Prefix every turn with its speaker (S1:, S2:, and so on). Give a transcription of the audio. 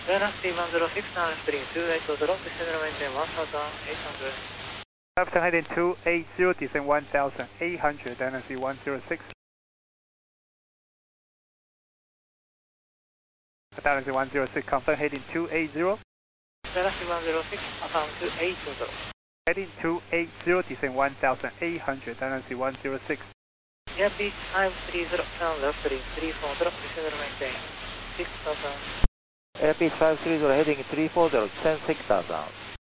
S1: Dynasty 106 now left heading 280, drop, descend and maintain 1800.
S2: Left heading 280, descend 1800, Dynasty 106. Dynasty 106, confirm heading 280.
S1: Dynasty 106, affirm 280, drop.
S2: Heading 280, descend 1800, Dynasty 106.
S1: Airbus 530, turn left heading 34, drop, descend and maintain 6000.
S3: Airbus 530 heading 340, descend 6000.